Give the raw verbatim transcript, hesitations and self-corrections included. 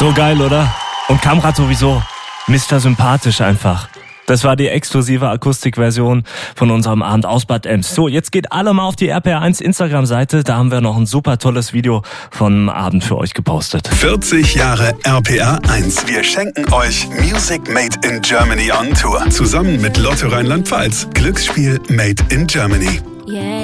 So geil, oder? Und Kamrat sowieso. Mister Sympathisch einfach. Das war die exklusive Akustikversion von unserem Abend aus Bad Ems. So, jetzt geht alle mal auf die R P R eins Instagram-Seite. Da haben wir noch ein super tolles Video vom Abend für euch gepostet. vierzig Jahre R P R eins. Wir schenken euch Music Made in Germany on Tour. Zusammen mit Lotto Rheinland-Pfalz. Glücksspiel Made in Germany. Yeah.